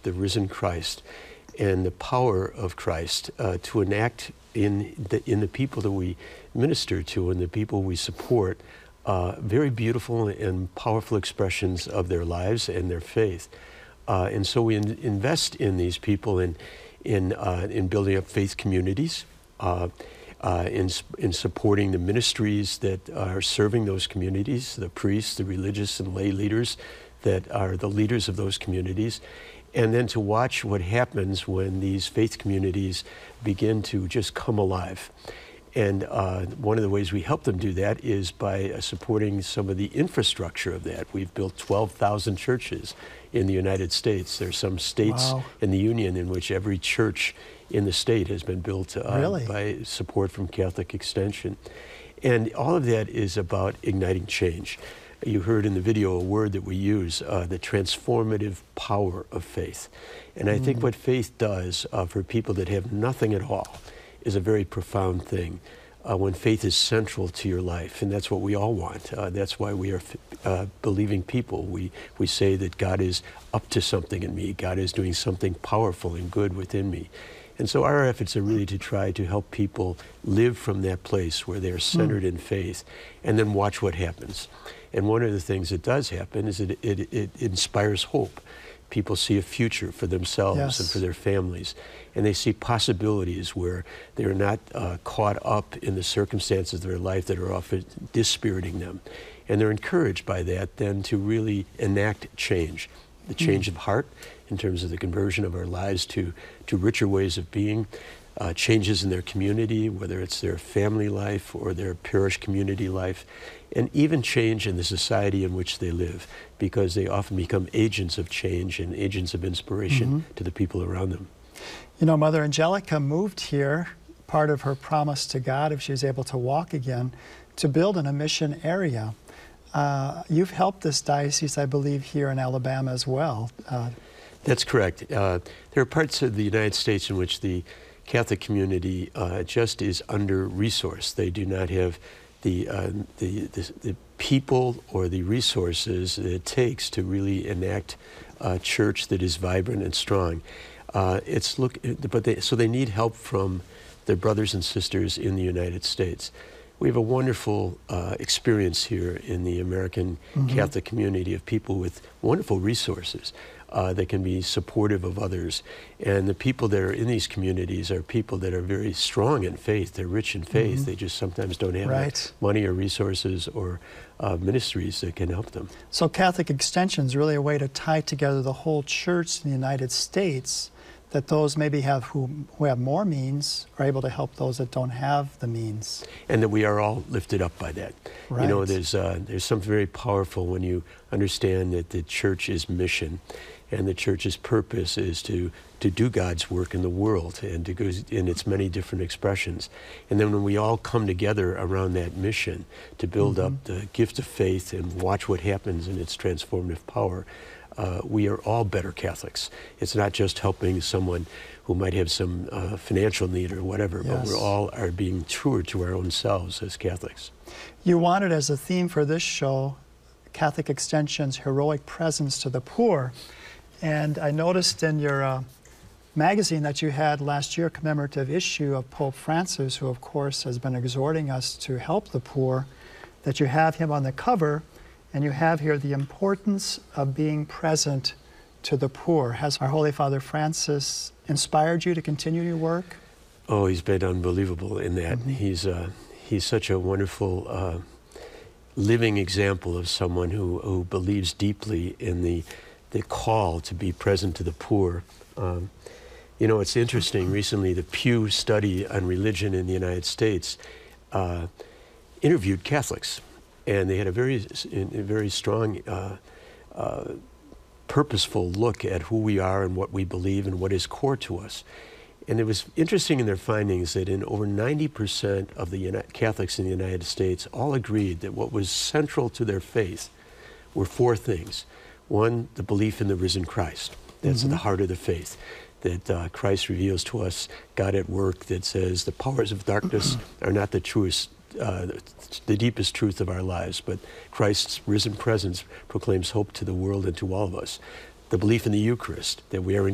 the risen Christ and the power of Christ to enact in the people that we minister to and the people we support very beautiful and powerful expressions of their lives and their faith. And so we invest in these people in building up faith communities, in supporting the ministries that are serving those communities, the priests, the religious and lay leaders that are the leaders of those communities, and then to watch what happens when these faith communities begin to just come alive. And one of the ways we help them do that is by supporting some of the infrastructure of that. We've built 12,000 churches in the United States. There's some states in the Union in which every church in the state has been built by support from Catholic Extension. And all of that is about igniting change. You heard in the video a word that we use, the transformative power of faith. And I think what faith does for people that have nothing at all is a very profound thing. When faith is central to your life, and that's what we all want. That's why we are believing people. We say that God is up to something in me. God is doing something powerful and good within me. And so our efforts are really to try to help people live from that place where they're centered in faith and then watch what happens. And one of the things that does happen is that it inspires hope. People see a future for themselves and for their families. And they see possibilities where they're not caught up in the circumstances of their life that are often dispiriting them. And they're encouraged by that then to really enact change. The change of heart in terms of the conversion of our lives to richer ways of being, changes in their community, whether it's their family life or their parish community life, and even change in the society in which they live, because they often become agents of change and agents of inspiration to the people around them. You know, Mother Angelica moved here, part of her promise to God, if she was able to walk again, to build in a mission area. You've helped this diocese, I believe, here in Alabama as well. That's correct. There are parts of the United States in which the Catholic community just is under-resourced. They do not have the people or the resources that it takes to really enact a church that is vibrant and strong. So they need help from their brothers and sisters in the United States. We have a wonderful experience here in the American Catholic community of people with wonderful resources that can be supportive of others. And the people that are in these communities are people that are very strong in faith. They're rich in faith. They just sometimes don't have money or resources or ministries that can help them. So Catholic Extension is really a way to tie together the whole church in the United States, that those maybe who have more means are able to help those that don't have the means. And that we are all lifted up by that. Right. You know, there's something very powerful when you understand that the church is mission, and the church's purpose is to do God's work in the world and to go in its many different expressions. And then when we all come together around that mission to build up the gift of faith and watch what happens in its transformative power, we are all better Catholics. It's not just helping someone who might have some financial need or whatever, but we all are being truer to our own selves as Catholics. You wanted as a theme for this show, Catholic Extension's heroic presence to the poor. And I noticed in your magazine that you had last year a commemorative issue of Pope Francis, who of course has been exhorting us to help the poor, that you have him on the cover. And you have here the importance of being present to the poor. Has our Holy Father Francis inspired you to continue your work? Oh, he's been unbelievable in that. He's such a wonderful living example of someone who believes deeply in the call to be present to the poor. You know, it's interesting. Recently, the Pew study on religion in the United States interviewed Catholics. And they had a very strong, purposeful look at who we are and what we believe and what is core to us. And it was interesting in their findings that in over 90% of the Catholics in the United States all agreed that what was central to their faith were four things. One, the belief in the risen Christ. That's at the heart of the faith. That Christ reveals to us God at work, that says the powers of darkness are not the truest, the deepest truth of our lives, but Christ's risen presence proclaims hope to the world and to all of us. The belief in the Eucharist, that we are